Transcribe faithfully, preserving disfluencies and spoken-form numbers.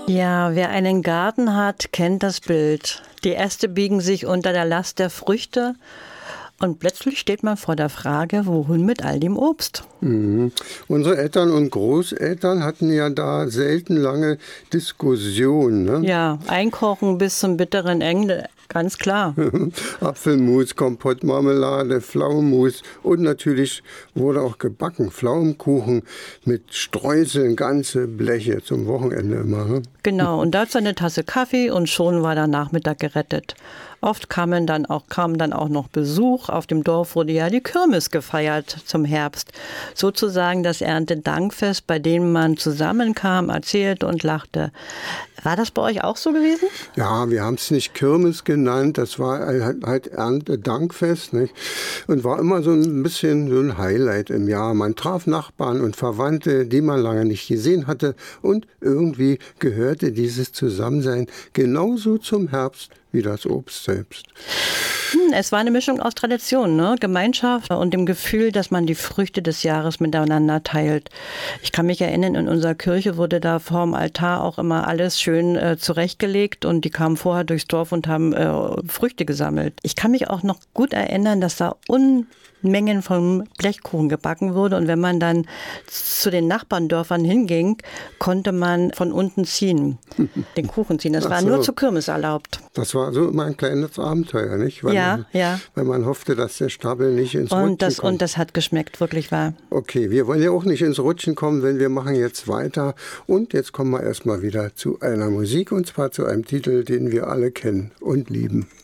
Ja, wer einen Garten hat, kennt das Bild. Die Äste biegen sich unter der Last der Früchte und plötzlich steht man vor der Frage, wohin mit all dem Obst? Mhm. Unsere Eltern und Großeltern hatten ja da selten lange Diskussionen. Ne? Ja, einkochen bis zum bitteren Ende, ganz klar. Apfelmus, Kompott, Marmelade, Pflaumenmus und natürlich wurde auch gebacken. Pflaumenkuchen mit Streuseln, ganze Bleche zum Wochenende immer. Ne? Genau, und dazu eine Tasse Kaffee und schon war der Nachmittag gerettet. Oft kamen dann auch, kam dann auch noch Besuch. Auf dem Dorf wurde ja die Kirmes gefeiert zum Herbst. Sozusagen das Erntedankfest, bei dem man zusammenkam, erzählte und lachte. War das bei euch auch so gewesen? Ja, wir haben es nicht Kirmes genannt, das war halt, halt Erntedankfest, nicht? Und war immer so ein bisschen so ein Highlight im Jahr. Man traf Nachbarn und Verwandte, die man lange nicht gesehen hatte, und irgendwie gehörte dieses Zusammensein genauso zum Herbst wie das Obst selbst. Hm, es war eine Mischung aus Tradition, ne? Gemeinschaft und dem Gefühl, dass man die Früchte des Jahres miteinander teilt. Ich kann mich erinnern, in unserer Kirche wurde da vorm Altar auch immer alles schön äh, zurechtgelegt und die kamen vorher durchs Dorf und haben äh, Früchte gesammelt. Ich kann mich auch noch gut erinnern, dass da Unmengen von Blechkuchen gebacken wurde und wenn man dann zu den Nachbarndörfern hinging, konnte man von unten ziehen, den Kuchen ziehen. Das Ach war so. nur zur Kirmes erlaubt. Das war so immer ein kleines Abenteuer, nicht? Weil Ja, man, ja. Weil man hoffte, dass der Stapel nicht ins Rutschen Und das, kommt. und das hat geschmeckt, wirklich wahr. Okay, wir wollen ja auch nicht ins Rutschen kommen, denn wir machen jetzt weiter. Und jetzt kommen wir erstmal wieder zu einer Musik, und zwar zu einem Titel, den wir alle kennen und lieben.